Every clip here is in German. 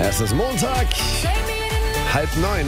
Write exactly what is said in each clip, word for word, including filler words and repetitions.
Es ist Montag, halb neun.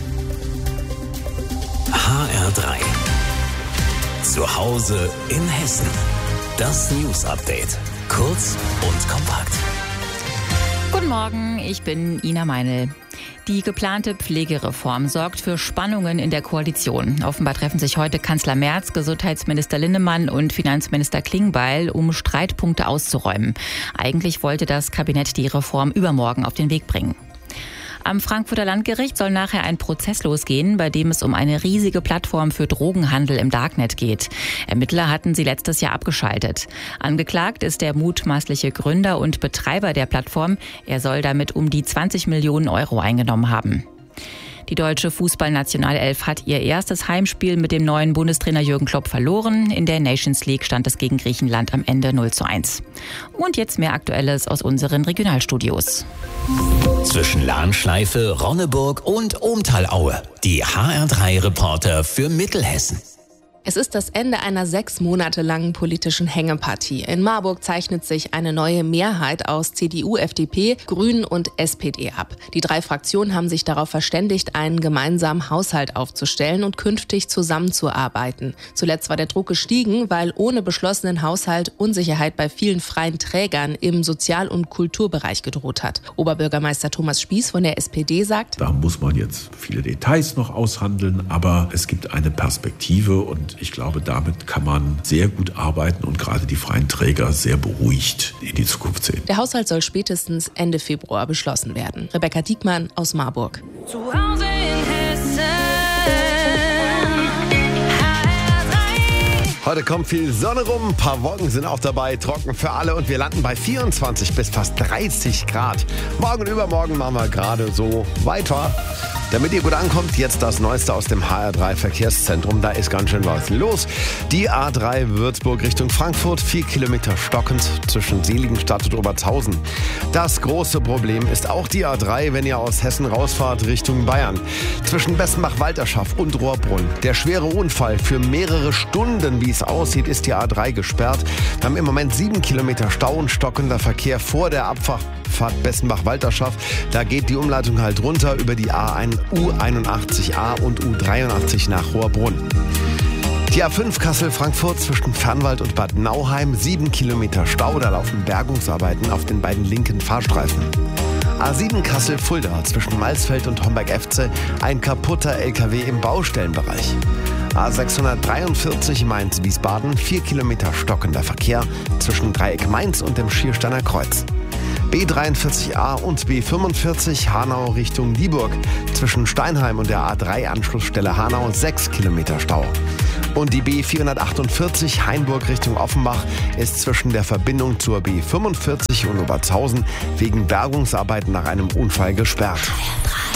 H R drei. Zu Hause in Hessen. Das News Update. Kurz und kompakt. Guten Morgen, ich bin Ina Meinl. Die geplante Pflegereform sorgt für Spannungen in der Koalition. Offenbar treffen sich heute Kanzler Merz, Gesundheitsminister Linnemann und Finanzminister Klingbeil, um Streitpunkte auszuräumen. Eigentlich wollte das Kabinett die Reform übermorgen auf den Weg bringen. Am Frankfurter Landgericht soll nachher ein Prozess losgehen, bei dem es um eine riesige Plattform für Drogenhandel im Darknet geht. Ermittler hatten sie letztes Jahr abgeschaltet. Angeklagt ist der mutmaßliche Gründer und Betreiber der Plattform. Er soll damit um die zwanzig Millionen Euro eingenommen haben. Die deutsche Fußballnationalelf hat ihr erstes Heimspiel mit dem neuen Bundestrainer Jürgen Klopp verloren. In der Nations League stand es gegen Griechenland am Ende null zu eins. Und jetzt mehr Aktuelles aus unseren Regionalstudios. Zwischen Lahnschleife, Ronneburg und Ohmtalaue. Die H R drei Reporter für Mittelhessen. Es ist das Ende einer sechs Monate langen politischen Hängepartie. In Marburg zeichnet sich eine neue Mehrheit aus C D U, F D P, Grünen und S P D ab. Die drei Fraktionen haben sich darauf verständigt, einen gemeinsamen Haushalt aufzustellen und künftig zusammenzuarbeiten. Zuletzt war der Druck gestiegen, weil ohne beschlossenen Haushalt Unsicherheit bei vielen freien Trägern im Sozial- und Kulturbereich gedroht hat. Oberbürgermeister Thomas Spieß von der S P D sagt: Da muss man jetzt viele Details noch aushandeln, aber es gibt eine Perspektive und ich glaube, damit kann man sehr gut arbeiten und gerade die freien Träger sehr beruhigt in die Zukunft sehen. Der Haushalt soll spätestens Ende Februar beschlossen werden. Rebecca Diekmann aus Marburg. Zu Hause in Hessen. Heute kommt viel Sonne rum, ein paar Wolken sind auch dabei, trocken für alle und wir landen bei vierundzwanzig bis fast dreißig Grad. Morgen und übermorgen machen wir gerade so weiter. Damit ihr gut ankommt, jetzt das Neueste aus dem H R drei Verkehrszentrum. Da ist ganz schön was los. Die A drei Würzburg Richtung Frankfurt, vier Kilometer stockend zwischen Seligenstadt und Obertshausen. Das große Problem ist auch die A drei, wenn ihr aus Hessen rausfahrt Richtung Bayern. Zwischen Bessenbach-Walterschaft und Rohrbrunn. Der schwere Unfall für mehrere Stunden, wie es aussieht, ist die A drei gesperrt. Wir haben im Moment sieben Kilometer Stau und stockender Verkehr vor der Abfahrt. Fahrt Bessenbach-Walterschaft. Da geht die Umleitung halt runter über die A eins, U einundachtzig A und U dreiundachtzig nach Rohrbrunn. Die A fünf Kassel-Frankfurt zwischen Fernwald und Bad Nauheim, sieben Kilometer Stau, da laufen Bergungsarbeiten auf den beiden linken Fahrstreifen. A sieben Kassel-Fulda zwischen Malsfeld und Homberg-Efze, ein kaputter L K W im Baustellenbereich. A sechshundertdreiundvierzig Mainz-Wiesbaden, vier Kilometer stockender Verkehr zwischen Dreieck Mainz und dem Schiersteiner Kreuz. B dreiundvierzig A und B fünfundvierzig Hanau Richtung Dieburg. Zwischen Steinheim und der A drei Anschlussstelle Hanau sechs Kilometer Stau. Und die B vierhundertachtundvierzig Hainburg Richtung Offenbach ist zwischen der Verbindung zur B fünfundvierzig und Obertshausen wegen Bergungsarbeiten nach einem Unfall gesperrt.